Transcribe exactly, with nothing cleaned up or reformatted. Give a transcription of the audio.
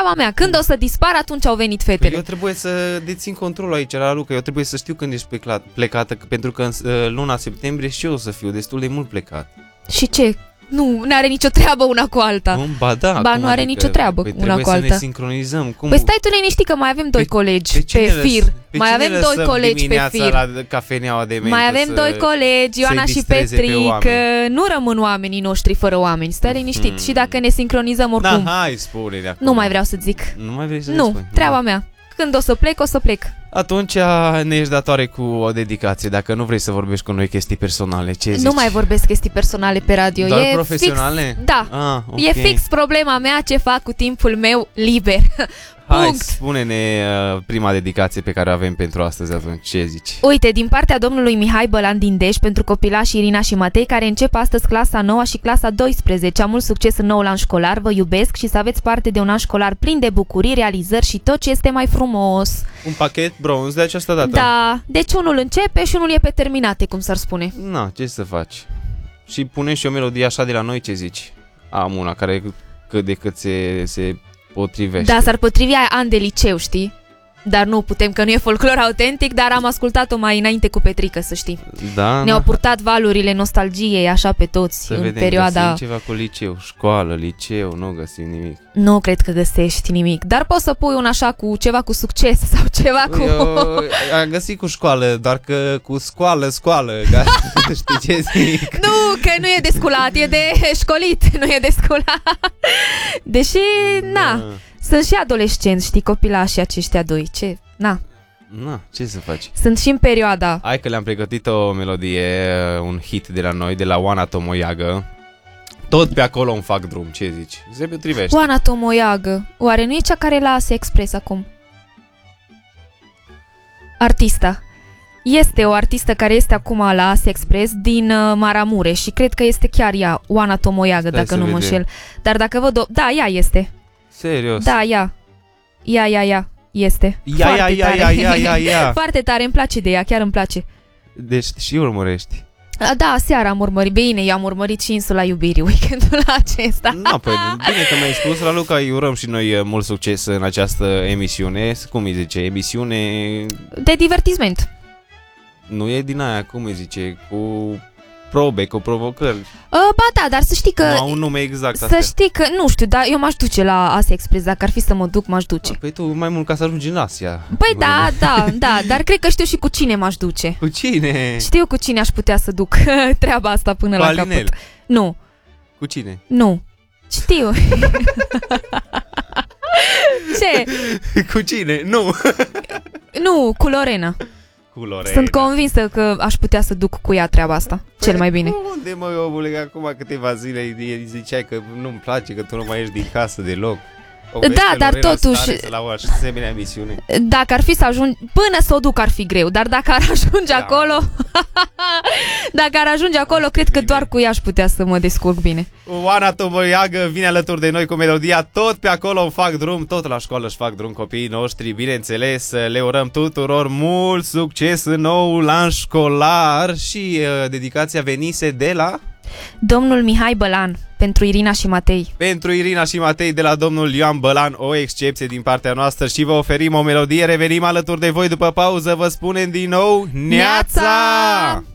treaba mea. Când o să dispar, atunci au venit fetele. Păi eu trebuie să dețin controlul aici la Luca. Eu trebuie să știu când ești plecat, plecată, pentru că în luna septembrie și eu o să fiu destul de mult plecat. Și ce? Nu, nu are nicio treabă una cu alta. Nu, ba da. Ba nu are adică? nicio treabă păi una cu alta. Trebuie să ne sincronizăm. Cum? Păi stai tu liniștit că mai avem doi pe, colegi pe, pe fir. Pe mai avem doi colegi pe fir. La cafeneaua de mai avem să, doi colegi, Ioana și Petric. Pe nu rămân oamenii noștri fără oameni. Stai liniștit. Hmm. Și dacă ne sincronizăm oricum. Da, hai, spune-ne acum. Nu mai vreau să zic. Nu mai vrei să Nu, spui? treaba nu. mea. Când o să plec, o să plec. Atunci ne ești datoare cu o dedicație. Dacă nu vrei să vorbești cu noi chestii personale, ce zici? Nu mai vorbesc chestii personale pe radio. Doar e profesionale? Fix, da, ah, okay. E fix problema mea ce fac cu timpul meu liber. Hai, Punct. spune-ne uh, prima dedicație pe care o avem pentru astăzi atunci. Ce zici? Uite, din partea domnului Mihai Bălan din Deș, pentru copilașii Irina și Matei, care încep astăzi clasa nouă și clasa douăsprezece. Mult succes în noul an școlar, vă iubesc și să aveți parte de un an școlar plin de bucurii, realizări și tot ce este mai frumos. Un pachet bronz de această dată. Da, deci unul începe și unul e pe terminate, cum s-ar spune. Na, ce să faci? Și pune și o melodie așa de la noi, ce zici? Am una care cât de cât se... se potrivește. Da, s-ar potrivi aia an de liceu, știi? Dar nu putem, că nu e folclor autentic, dar am ascultat-o mai înainte cu Petrică, să știi. Da, Ne-au da. purtat valurile nostalgiei așa pe toți să în vedem, perioada... găsim ceva cu liceu, școală, liceu, nu găsim nimic. Nu cred că găsești nimic, dar poți să pui un așa cu ceva cu succes sau ceva cu... Eu am găsit cu școală, doar că cu scoală, scoală, știi ce zic? Nu, că nu e de sculat, e de școlit, nu e de sculat. Deși, na, Da. sunt și adolescenți, știi, copilașii aceștia doi, ce... Na, Na, ce să faci? sunt și în perioada... Hai că le-am pregătit o melodie, un hit de la noi, de la Oana Tomoiagă. Tot pe acolo îmi fac drum, ce zici? Se potrivește. Oana Tomoiagă, oare nu e cea care la Asia Express acum? Artista. Este o artistă care este acum la Asia Express din uh, Maramureș și cred că este chiar ea, Oana Tomoiagă, Stai dacă să nu mă vedem. înșel. Dar dacă văd o... Da, ea este. Serios? Da, ea. Ea, ea, ea. Este. Ia, ia, Foarte ia, tare. ia, ia, ia, ia. Foarte tare, îmi place de ea, chiar îmi place. Deci și urmărești. A, Da, seara am urmărit. Bine, eu am urmărit și Insula Iubirii weekendul acesta. Na, păi, bine că mi-ai spus, Raluca, îi urăm și noi uh, mult succes în această emisiune. Cum îi zice? Emisiune... De divertisment. Nu e din aia, cum îi zice? Cu probe, cu provocări. A, Ba da, dar să știi că... Nu au un nume exact Să astea. știi că, nu știu, dar eu m-aș duce la Asia Express. Dacă ar fi să mă duc, m-aș duce. Păi tu mai mult ca să ajungi în Asia. Păi da, da, da, dar cred că știu și cu cine m-aș duce. Cu cine? Știu cu cine aș putea să duc treaba asta până Cu la Alinel. capăt. Nu, Cu cine? nu. Știu. Ce? Cu cine? Nu. Nu, cu Lorena. Cu Lorena. Sunt convinsă că aș putea să duc cu ea treaba asta. Cel mai bine. Unde, mă, omule, că acum câteva zile îi ziceai că nu-mi place, că tu nu mai ești din casă deloc. O vezi Da, pe dar Lorena totuși- stare să la o asemenea emisiune. Dacă ar fi să ajung, până să o duc ar fi greu, dar dacă ar ajunge Da. acolo, dacă ar ajunge acolo, cred că doar cu ea aș putea să mă descurc bine. Oana Tomoiagă vine alături de noi cu melodia Tot pe acolo îmi fac drum, tot la școală își fac drum copiii noștri. Bineînțeles, le urăm tuturor mult succes în noul an școlar. Și uh, dedicația venise de la... Domnul Mihai Bălan, pentru Irina și Matei. Pentru Irina și Matei de la domnul Ioan Bălan, o excepție din partea noastră și vă oferim o melodie. Revenim alături de voi după pauză, vă spunem din nou Neața!